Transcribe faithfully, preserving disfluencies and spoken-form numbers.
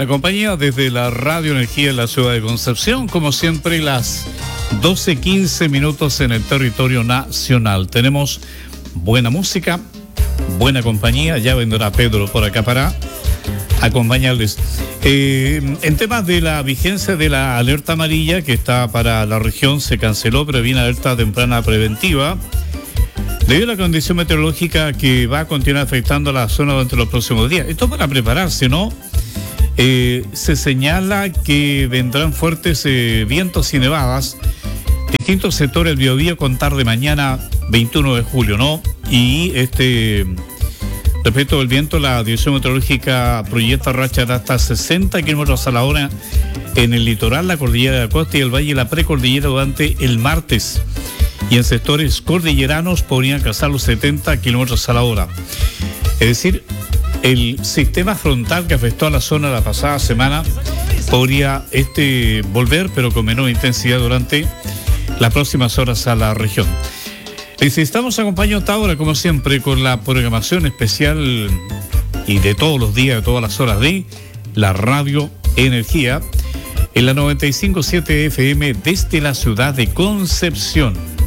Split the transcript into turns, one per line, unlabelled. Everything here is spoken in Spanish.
La compañía desde la Radio Energía en la ciudad de Concepción, como siempre, las doce quince minutos en el territorio nacional. Tenemos buena música, buena compañía, ya vendrá Pedro por acá para acompañarles. Eh, en temas de la vigencia de la alerta amarilla que está para la región, se canceló, pero viene alerta temprana preventiva. Debido a la condición meteorológica que va a continuar afectando a la zona durante los próximos días. Esto para prepararse, ¿no? Eh, se señala que vendrán fuertes eh, vientos y nevadas. Distintos sectores del Biobío con tarde mañana veintiuno de julio, ¿no? Y este, respecto del viento, la Dirección Meteorológica proyecta rachas de hasta sesenta kilómetros a la hora en el litoral, la cordillera de la costa y el valle de la precordillera durante el martes. Y en sectores cordilleranos podrían alcanzar los setenta kilómetros a la hora. Es decir, el sistema frontal que afectó a la zona la pasada semana podría este volver, pero con menor intensidad durante las próximas horas a la región. Les estamos acompañando hasta ahora, como siempre, con la programación especial y de todos los días, de todas las horas de la Radio Energía, en la noventa y cinco punto siete F M desde la ciudad de Concepción.